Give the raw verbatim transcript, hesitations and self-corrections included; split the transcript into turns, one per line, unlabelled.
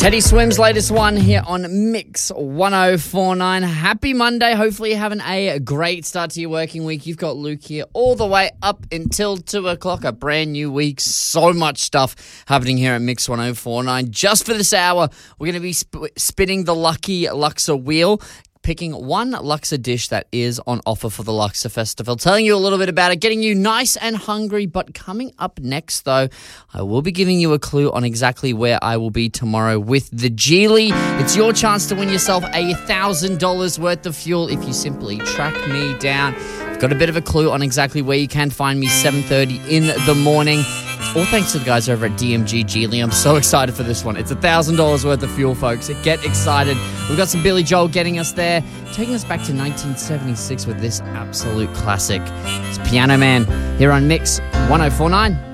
Teddy Swim's latest one here on Mix ten forty-nine. Happy Monday. Hopefully you're having a great start to your working week. You've got Luke here all the way up until two o'clock. A brand new week. So much stuff happening here at Mix ten forty-nine. Just for this hour, we're going to be sp- spinning the lucky Luxor wheel, picking one Luxor dish that is on offer for the Luxor Festival, telling you a little bit about it, getting you nice and hungry. But coming up next, though, I will be giving you a clue on exactly where I will be tomorrow with the Geely. It's your chance to win yourself a one thousand dollars worth of fuel if you simply track me down. I've got a bit of a clue on exactly where you can find me, seven thirty in the morning. All thanks to the guys over at D M G Geely. I'm so excited for this one. It's one thousand dollars worth of fuel, folks. Get excited. We've got some Billy Joel getting us there, taking us back to nineteen seventy-six with this absolute classic. It's Piano Man here on Mix ten forty-nine.